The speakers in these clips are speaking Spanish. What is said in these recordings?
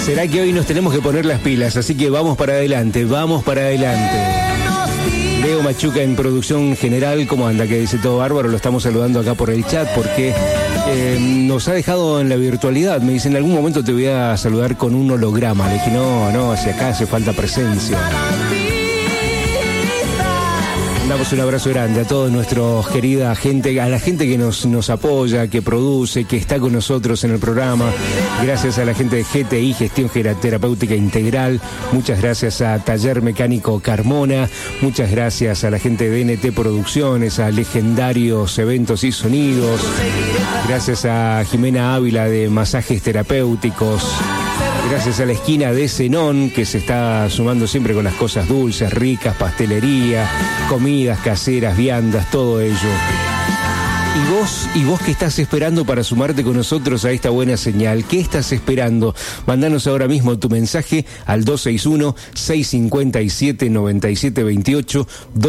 Será que hoy nos tenemos que poner las pilas, así que vamos para adelante, vamos para adelante. Leo Machuca en producción general, ¿cómo anda? Que dice todo bárbaro, lo estamos saludando acá por el chat porque nos ha dejado en la virtualidad. Me dice, en algún momento te voy a saludar con un holograma. Le dije, no, hacia acá hace falta presencia. Damos un abrazo grande a toda nuestra querida gente, a la gente que nos apoya, que produce, que está con nosotros en el programa. Gracias a la gente de GTI, Gestión Terapéutica Integral. Muchas gracias a Taller Mecánico Carmona. Muchas gracias a la gente de DNT Producciones, a Legendarios Eventos y Sonidos. Gracias a Jimena Ávila de Masajes Terapéuticos. Gracias a la esquina de Zenón, que se está sumando siempre con las cosas dulces, ricas, pastelería, comidas caseras, viandas, todo ello. ¿Y vos qué estás esperando para sumarte con nosotros a esta buena señal? ¿Qué estás esperando? Mándanos ahora mismo tu mensaje al 261-657-9728,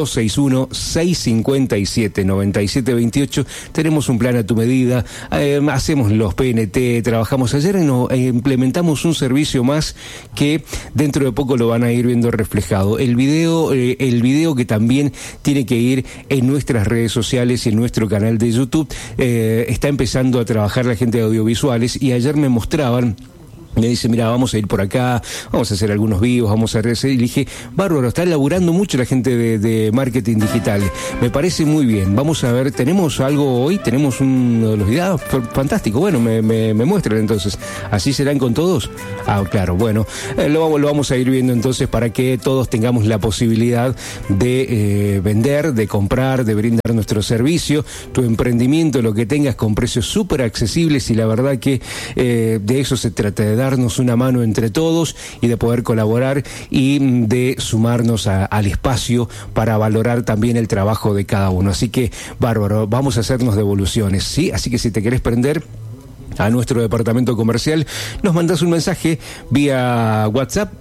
261-657-9728. Tenemos un plan a tu medida, hacemos los PNT, trabajamos. Ayer implementamos un servicio más que dentro de poco lo van a ir viendo reflejado. El video que también tiene que ir en nuestras redes sociales y en nuestro canal de YouTube. Está empezando a trabajar la gente de audiovisuales y ayer me mostraban. Me dice, mira, vamos a ir por acá, vamos a hacer algunos vivos, vamos a hacer... Y le dije, bárbaro, está laburando mucho la gente de marketing digital. Me parece muy bien. Vamos a ver, ¿tenemos algo hoy? ¿Tenemos uno de los videos? Fantástico. Bueno, me muestran entonces. ¿Así serán con todos? Ah, claro, bueno. Lo vamos a ir viendo entonces para que todos tengamos la posibilidad de vender, de comprar, de brindar nuestro servicio, tu emprendimiento, lo que tengas con precios súper accesibles y la verdad que de eso se trata, de darnos una mano entre todos y de poder colaborar y de sumarnos al espacio para valorar también el trabajo de cada uno. Así que, bárbaro, vamos a hacernos devoluciones, ¿sí? Así que si te querés prender a nuestro departamento comercial, nos mandás un mensaje vía WhatsApp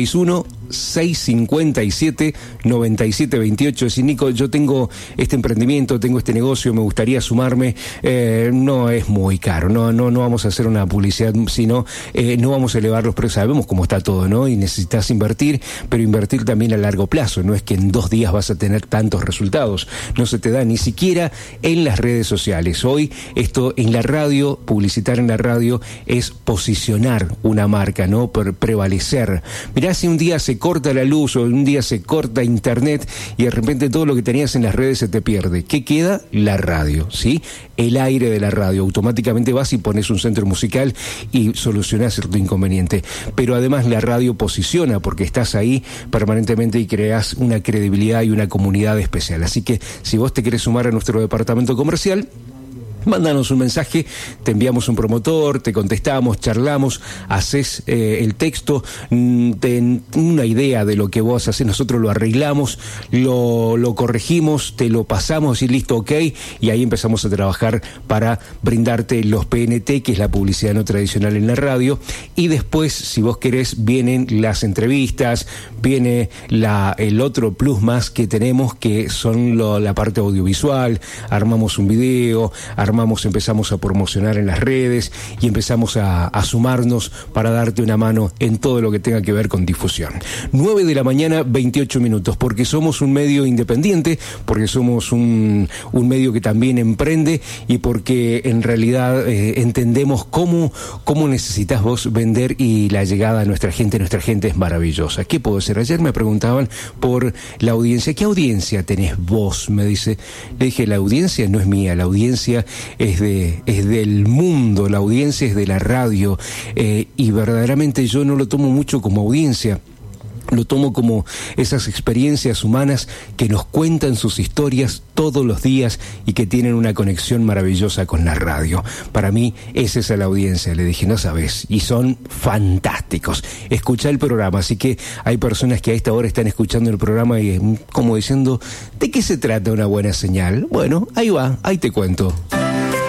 261-657-9728. Decir, Nico, yo tengo este emprendimiento, tengo este negocio, me gustaría sumarme, no es muy caro, no vamos a hacer una publicidad, sino no vamos a elevar los precios, sabemos cómo está todo, ¿no? Y necesitas invertir, pero invertir también a largo plazo, no es que en 2 días vas a tener tantos resultados, no se te da ni siquiera en las redes sociales. Hoy esto en la radio, publicitar en la radio es posicionar una marca, ¿no? Prevalecer. Mirá, si un día se corta la luz o un día se corta internet y de repente todo lo que tenías en las redes se te pierde. ¿Qué queda? La radio, ¿sí? El aire de la radio. Automáticamente vas y pones un centro musical y solucionás tu inconveniente. Pero además la radio posiciona porque estás ahí permanentemente y creas una credibilidad y una comunidad especial. Así que si vos te querés sumar a nuestro departamento comercial, mándanos un mensaje, te enviamos un promotor, te contestamos, charlamos, haces el texto, una idea de lo que vos haces, nosotros lo arreglamos, lo corregimos, te lo pasamos y listo, ok, y ahí empezamos a trabajar para brindarte los PNT, que es la publicidad no tradicional en la radio, y después, si vos querés, vienen las entrevistas, viene el otro plus más que tenemos, que son la parte audiovisual, armamos un video, empezamos a promocionar en las redes y empezamos a sumarnos para darte una mano en todo lo que tenga que ver con difusión. 9 de la mañana, 28 minutos, porque somos un medio independiente, porque somos un medio que también emprende y porque en realidad entendemos cómo necesitas vos vender y la llegada a nuestra gente es maravillosa. ¿Qué puedo hacer? Ayer me preguntaban por la audiencia. ¿Qué audiencia tenés vos? Me dice. Le dije, la audiencia no es mía, la audiencia es del mundo, la audiencia es de la radio, y verdaderamente yo no lo tomo mucho como audiencia. Lo tomo como esas experiencias humanas que nos cuentan sus historias todos los días y que tienen una conexión maravillosa con la radio. Para mí, esa es la audiencia. Le dije, no sabes, y son fantásticos. Escucha el programa, así que hay personas que a esta hora están escuchando el programa y como diciendo, ¿de qué se trata una buena señal? Bueno, ahí va, ahí te cuento.